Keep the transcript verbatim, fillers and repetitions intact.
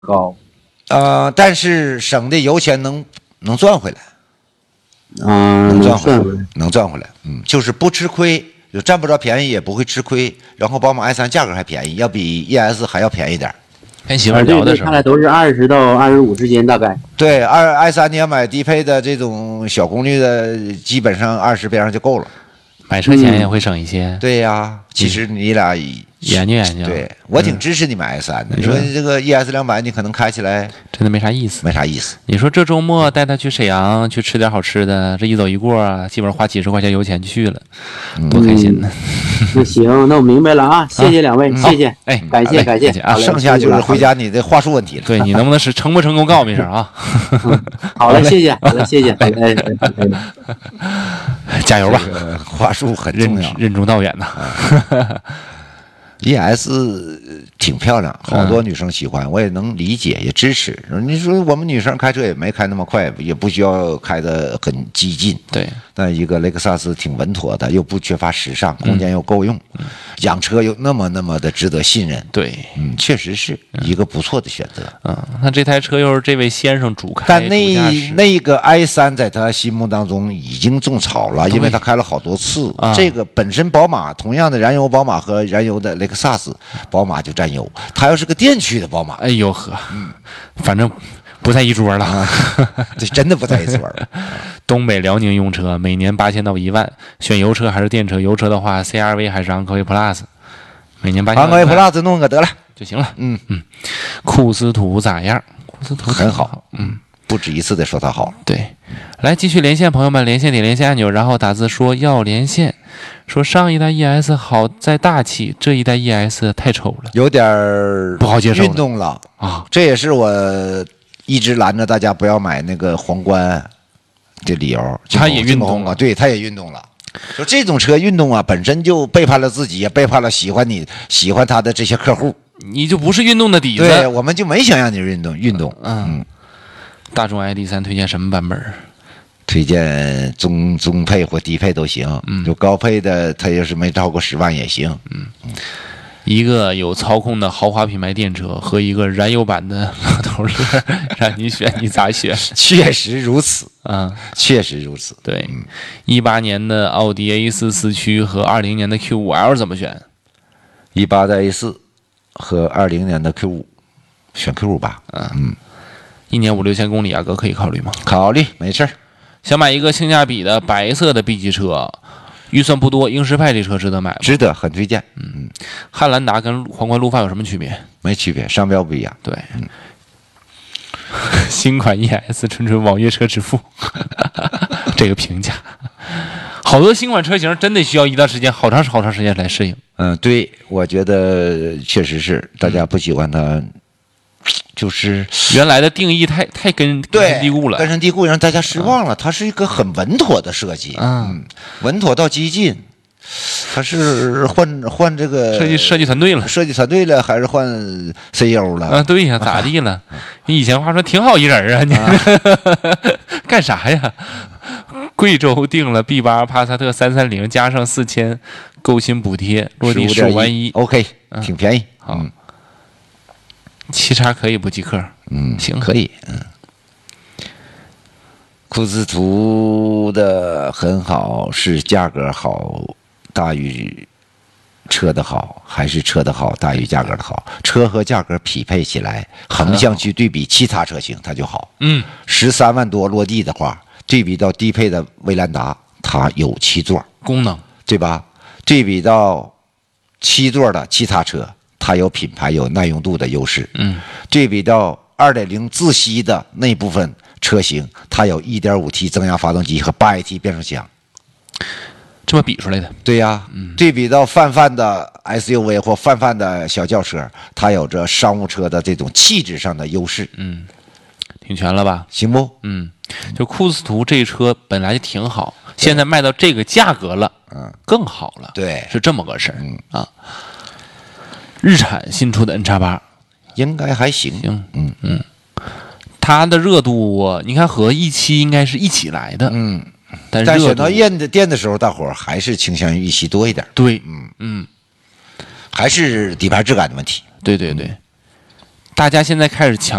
高。 呃，但是省的油钱能能赚回来， 嗯， 能赚回来， 回来能赚回来，嗯，就是不吃亏，就占不着便宜也不会吃亏。然后宝马 i 三价格还便宜，要比 E S 还要便宜点。 跟媳妇儿聊的时候， 看来都是二十到二十五之间，大概。 对，二 i 三你要买低配的这种小功率的，基本上二十边上就够了。 买车钱也会省一些。 嗯、对呀，其实你俩研究研究。 对我挺支持你买 i 三的。你说这个 E S 两百，你可能开起来真的没啥意思， 没啥意思。 你说这周末带他去沈阳去吃点好吃的，这一走一过啊，基本上花几十块钱油钱去了，多开心呢！ 嗯、那行，那我明白了啊，谢谢两位， 啊、 谢谢， 哎， 感谢感谢啊， 剩下就是回家你的话术问题了。 对你能不能是成不成功告诉我一声啊？ 嗯、好了，谢谢，好了，谢谢，哎哎加油吧！ 话术很重要， 任重道远呐。 E S 挺漂亮，好多女生喜欢，我也能理解，也支持。你说我们女生开车也没开那么快，也不需要开得很激进。 对， 但一个雷克萨斯挺稳妥的，又不缺乏时尚，空间又够用，嗯、养车又那么那么的值得信任。 对， 嗯，确实是一个不错的选择。 嗯，那这台车又是这位先生主开， 但那那个 i 三在他心目当中已经种草了，因为他开了好多次。啊、这个本身宝马同样的燃油宝马和燃油的雷克萨斯，宝马就占优。他要是个电驱的宝马， 哎呦呵，嗯，反正不在一桌了，啊、 这真的不在一桌了。 东北辽宁用车每年八千到一万，选油车还是电车？油车的话 ，C R V 还是昂科威 Plus， 每年八千。 昂科威 Plus 弄个得了就行了。嗯嗯，库斯图咋样？库斯图很好，嗯，不止一次的说它好。 对，来继续连线，朋友们，连线点连线按钮，然后打字说要连线。说上一代 E S 好在大气，这一代 E S 太丑了， 有点不好接受。 运动了啊，这也是我一直拦着大家不要买那个皇冠的理由。 它也运动了，对，它也运动了。说这种车运动啊，本身就背叛了自己，也背叛了喜欢你、喜欢它的这些客户。 你就不是运动的底子。 对，我们就没想让你运动运动。 嗯，嗯大众 I D 三推荐什么版本？ 推荐中中配或低配都行，嗯，就高配的，它要是没超过十万也行， 嗯嗯。一个有操控的豪华品牌电车和一个燃油版的老头乐，让你选，你咋选？ 确实如此， 啊、嗯， 确实如此。 对，一八、嗯、年的奥迪 A 四 四驱和二零年的 Q 五 L 怎么选？ 一八的 A 四和二零年的 Q 五，选 Q 五吧。 嗯嗯，一年五六千公里啊，哥可以考虑吗？ 考虑，没事儿。 想买一个性价比的白色的 B 级车，预算不多，英仕派这车值得买吗？ 值得，很推荐。 嗯嗯，汉兰达跟皇冠陆发有什么区别？ 没区别，商标不一样。 对，嗯、新款 E S 纯纯网约车之父，这个评价，好多新款车型真的需要一段时间，好长好长时间来适应。 嗯，对，我觉得确实是，大家不喜欢它。嗯就是原来的定义太太根根深蒂固了， 根深蒂固让大家失望了。它是一个很稳妥的设计，嗯，稳妥到激进。它是换换这个设计设计团队了， 设计团队了，还是换 C E O 了？ 啊，对呀，咋地了？你以前话说挺好一人啊，你、啊、干啥呀？贵州定了 B 八帕萨特三三零加上四千购新补贴，落地十五万一 ，OK， 挺便宜。 好。嗯七叉可以不极客？ 嗯， 行， 可以。嗯，库斯图的很好，是价格好大于车的好，还是车的好大于价格的好？车和价格匹配起来，横向去对比其他车型，它就好。 嗯， 十三万多落地的话，对比到低配的威兰达，它有七座功能， 对吧？对比到七座的其他车。它有品牌有耐用度的优势， 嗯， 对比到 二点零 自吸的那部分车型，它有 一点五 T 增压发动机和 八 A T 变速箱， 这么比出来的。 对呀，嗯，对比到泛泛的 S U V 或泛泛的小轿车，它有着商务车的这种气质上的优势， 嗯，挺全了吧？ 行不？ 嗯，就库斯图这车本来就挺好，现在卖到这个价格了， 嗯， 更好了， 对， 是这么个事儿， 嗯啊。日产新出的 N 叉八应该还行， 行， 嗯嗯，它的热度你看和 E 七应该是一起来的， 嗯， 但但选到店的店的时候，大伙儿还是倾向于 E 七多一点， 对， 嗯嗯， 还是底盘质感的问题， 对对对， 大家现在开始强